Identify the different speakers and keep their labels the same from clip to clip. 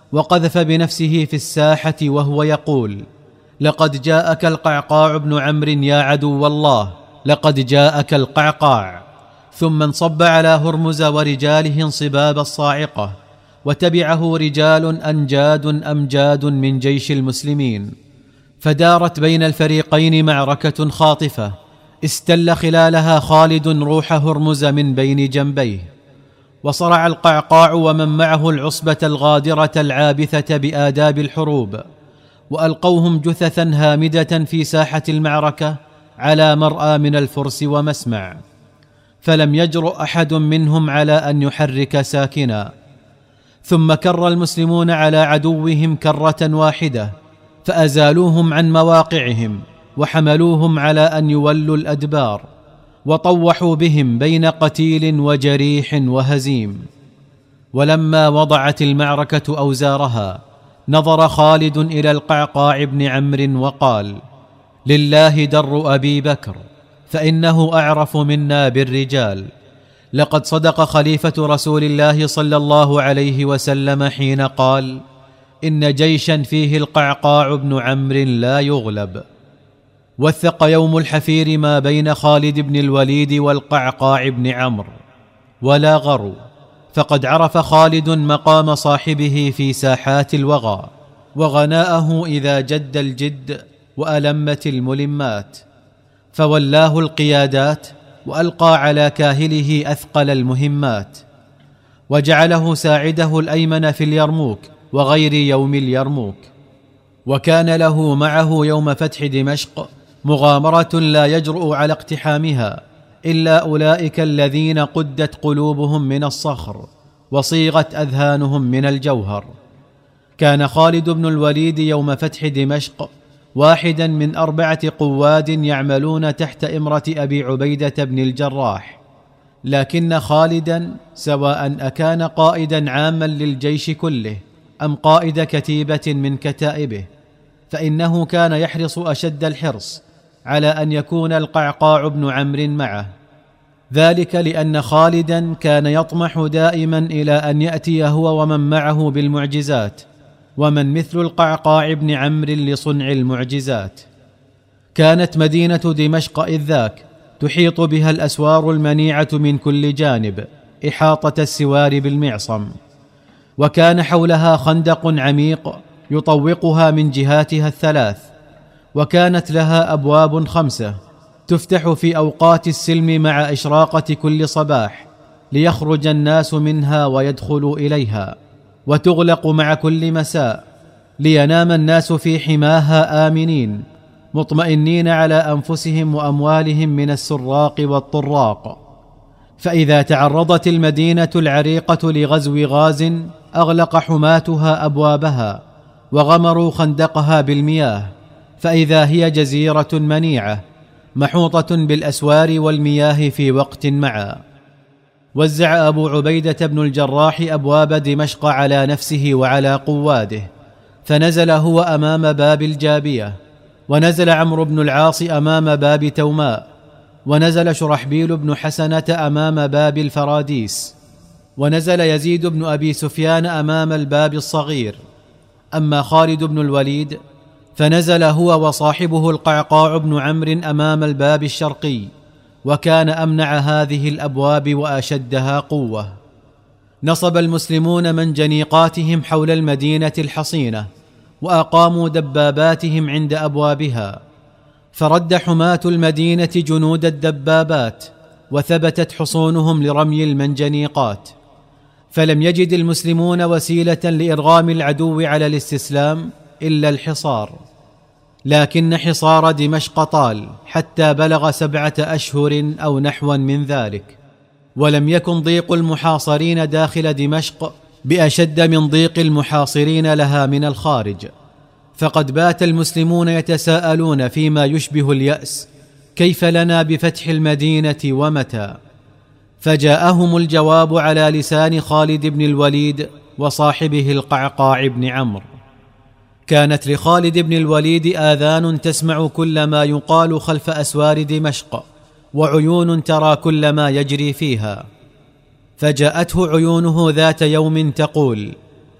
Speaker 1: وقذف بنفسه في الساحة وهو يقول: لقد جاءك القعقاع بن عمرو يا عدو الله، لقد جاءك القعقاع. ثم انصب على هرمز ورجاله انصباب الصاعقة، وتبعه رجال أنجاد أمجاد من جيش المسلمين، فدارت بين الفريقين معركة خاطفة استل خلالها خالد روح هرمز من بين جنبيه. وصرع القعقاع ومن معه العصبة الغادرة العابثة بآداب الحروب، وألقوهم جثثا هامدة في ساحة المعركة على مرأى من الفرس ومسمع، فلم يجرؤ أحد منهم على أن يحرك ساكنا. ثم كر المسلمون على عدوهم كرة واحدة، فأزالوهم عن مواقعهم وحملوهم على أن يولوا الأدبار، وطوحوا بهم بين قتيل وجريح وهزيم. ولما وضعت المعركة أوزارها نظر خالد إلى القعقاع بن عمرو وقال: لله در أبي بكر، فإنه أعرف منا بالرجال. لقد صدق خليفة رسول الله صلى الله عليه وسلم حين قال: إن جيشا فيه القعقاع بن عمرو لا يغلب. وثق يوم الحفير ما بين خالد بن الوليد والقعقاع بن عمرو، ولا غروا، فقد عرف خالد مقام صاحبه في ساحات الوغى، وغناءه إذا جد الجد وألمت الملمات، فولاه القيادات وألقى على كاهله أثقل المهمات، وجعله ساعده الأيمن في اليرموك وغير يوم اليرموك. وكان له معه يوم فتح دمشق مغامرة لا يجرؤ على اقتحامها إلا أولئك الذين قدت قلوبهم من الصخر وصيغت أذهانهم من الجوهر. كان خالد بن الوليد يوم فتح دمشق واحدا من 4 قواد يعملون تحت إمرة أبي عبيدة بن الجراح، لكن خالدا سواء أكان قائدا عاما للجيش كله أم قائد كتيبة من كتائبه، فإنه كان يحرص أشد الحرص على أن يكون القعقاع بن عمرو معه، ذلك لأن خالدا كان يطمح دائما إلى أن يأتي هو ومن معه بالمعجزات، ومن مثل القعقاع بن عمرو لصنع المعجزات. كانت مدينة دمشق إذ ذاك تحيط بها الأسوار المنيعة من كل جانب إحاطة السوار بالمعصم، وكان حولها خندق عميق يطوقها من جهاتها الثلاث، وكانت لها أبواب 5 تفتح في أوقات السلم مع إشراقة كل صباح ليخرج الناس منها ويدخلوا إليها، وتغلق مع كل مساء لينام الناس في حماها آمنين مطمئنين على أنفسهم وأموالهم من السراق والطراق. فإذا تعرضت المدينة العريقة لغزو غاز أغلق حماتها أبوابها وغمروا خندقها بالمياه، فإذا هي جزيرة منيعة محوطة بالأسوار والمياه في وقت معا. وزع أبو عبيدة بن الجراح أبواب دمشق على نفسه وعلى قواده، فنزل هو أمام باب الجابية، ونزل عمرو بن العاص أمام باب توماء، ونزل شرحبيل بن حسنة أمام باب الفراديس، ونزل يزيد بن أبي سفيان أمام الباب الصغير. أما خالد بن الوليد فنزل هو وصاحبه القعقاع بن عمرو أمام الباب الشرقي، وكان أمنع هذه الأبواب وأشدها قوة. نصب المسلمون منجنيقاتهم حول المدينة الحصينة، وأقاموا دباباتهم عند أبوابها، فرد حماة المدينة جنود الدبابات، وثبتت حصونهم لرمي المنجنيقات، فلم يجد المسلمون وسيلة لإرغام العدو على الاستسلام إلا الحصار. لكن حصار دمشق طال حتى بلغ 7 أشهر أو نحوا من ذلك، ولم يكن ضيق المحاصرين داخل دمشق بأشد من ضيق المحاصرين لها من الخارج، فقد بات المسلمون يتساءلون فيما يشبه اليأس: كيف لنا بفتح المدينة ومتى؟ فجاءهم الجواب على لسان خالد بن الوليد وصاحبه القعقاع بن عمرو. كانت لخالد بن الوليد آذان تسمع كل ما يقال خلف أسوار دمشق، وعيون ترى كل ما يجري فيها. فجاءته عيونه ذات يوم تقول: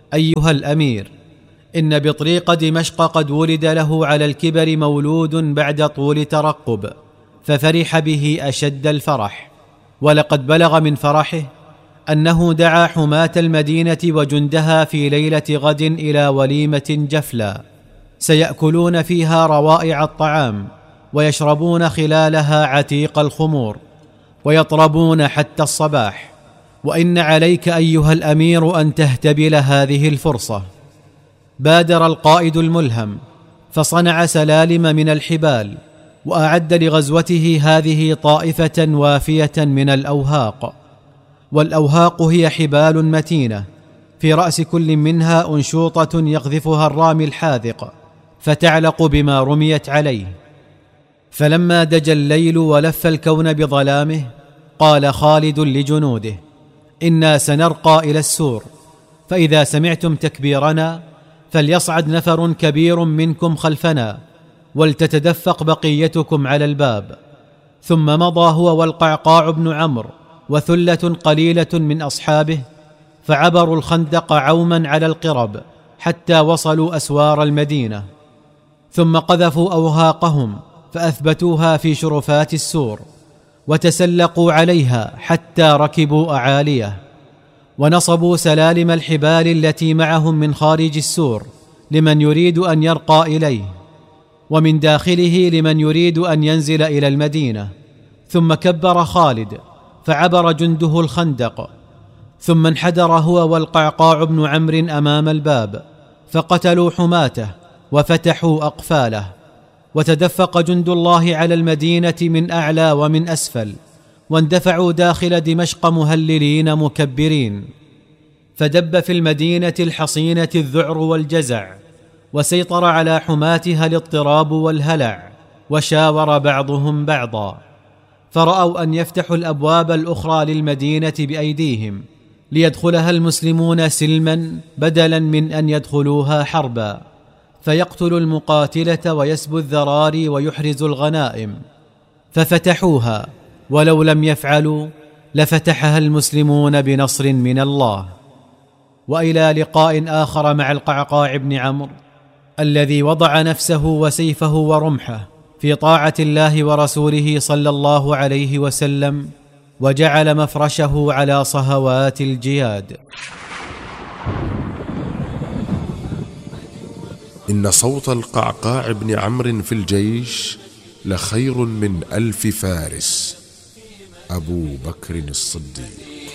Speaker 1: أيها الأمير، إن بطريق دمشق قد ولد له على الكبر مولود بعد طول ترقب، ففرح به أشد الفرح، ولقد بلغ من فرحه أنه دعا حماة المدينة وجندها في ليلة غد إلى وليمة جفلى سيأكلون فيها روائع الطعام، ويشربون خلالها عتيق الخمور، ويطربون حتى الصباح. وإن عليك أيها الأمير أن تهتبل هذه الفرصة. بادر القائد الملهم فصنع سلالم من الحبال، وأعد لغزوته هذه طائفة وافية من الأوهاق. والأوهاق هي حبال متينة في رأس كل منها أنشوطة يقذفها الرامي الحاذق فتعلق بما رميت عليه. فلما دجى الليل ولف الكون بظلامه، قال خالد لجنوده: إنا سنرقى إلى السور، فإذا سمعتم تكبيرنا فليصعد نفر كبير منكم خلفنا، ولتتدفق بقيتكم على الباب. ثم مضى هو والقعقاع بن عمرو وثلة قليلة من أصحابه، فعبروا الخندق عوما على القرب حتى وصلوا أسوار المدينة، ثم قذفوا أوهاقهم فأثبتوها في شرفات السور، وتسلقوا عليها حتى ركبوا أعاليه، ونصبوا سلالم الحبال التي معهم من خارج السور لمن يريد أن يرقى إليه، ومن داخله لمن يريد أن ينزل إلى المدينة. ثم كبر خالد فعبر جنده الخندق، ثم انحدر هو والقعقاع بن عمرو أمام الباب، فقتلوا حماته وفتحوا أقفاله، وتدفق جند الله على المدينة من أعلى ومن أسفل، واندفعوا داخل دمشق مهللين مكبرين. فدب في المدينة الحصينة الذعر والجزع، وسيطر على حماتها الاضطراب والهلع، وشاور بعضهم بعضا، فرأوا أن يفتحوا الأبواب الأخرى للمدينة بأيديهم ليدخلها المسلمون سلما بدلا من أن يدخلوها حربا، فيقتل المقاتلة ويسبو الذراري ويحرز الغنائم. ففتحوها، ولو لم يفعلوا لفتحها المسلمون بنصر من الله. وإلى لقاء آخر مع القعقاع بن عمرو الذي وضع نفسه وسيفه ورمحه في طاعة الله ورسوله صلى الله عليه وسلم، وجعل مفرشه على صهوات الجياد.
Speaker 2: إن صوت القعقاع بن عمرو في الجيش لخير من 1000 فارس. أبو بكر الصديق.